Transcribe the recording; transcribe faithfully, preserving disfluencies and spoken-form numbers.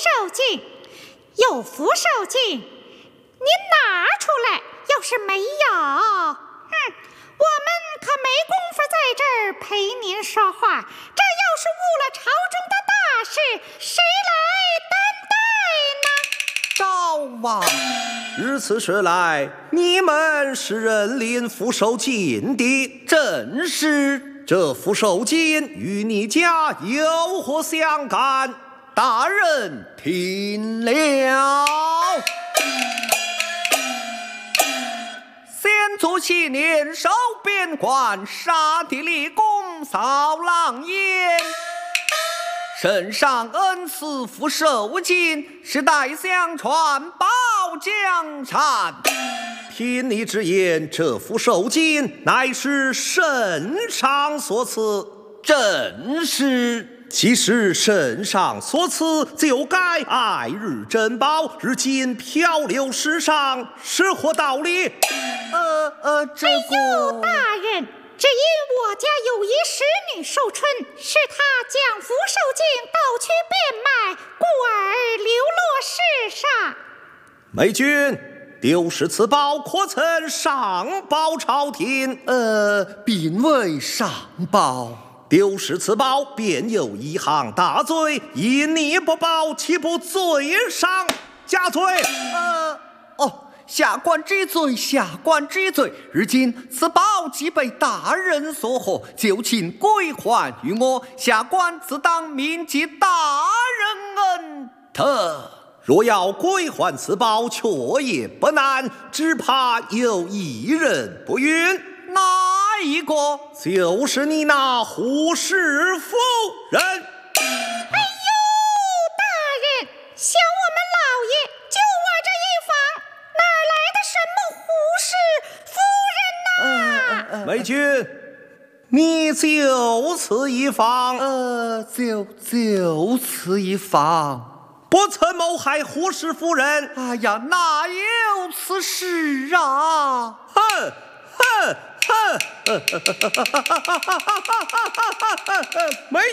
寿金，有福寿金，您拿出来。要是没有，哼，我们可没工夫在这儿陪您说话。这要是误了朝中的大事，谁来担待呢？ 赵王，如此说来，你们是认领福寿金的。 正是。 这福寿金与你家有何相干？ 大人听了。先祖昔年收边关，杀敌立功扫狼烟，圣上恩赐福寿金，世代相传保江山。 听你之言，这福寿金乃是圣上所赐。 正是。 其实圣上所赐，就该爱日珍宝，如今漂流世上，是何道理？ 呃呃，这个…… 哎呦，大人，只因我家有一使女寿春，是她将福寿金盗去变卖，故而流落世上。 美君，丢失此宝，可曾上报朝廷？ 呃，并未上报。 丢失此宝，便有一项大罪，因你不报，岂不罪上加罪？ 呃，哦，下官知罪，下官知罪。如今此宝既被大人所获，就请归还于我，下官自当铭记大人恩德。 若要归还此宝，却也不难，只怕有一人不允。 哪一个？ 就是你那胡氏夫人。哎呦，大人，想我们老爷就我这一房，哪来的什么胡氏夫人呐、 呃呃、美君，你就此一房？ 呃，就就此一房， 不曾谋害胡氏夫人？ 哎呀，哪有此事啊！ 哼哼哼！没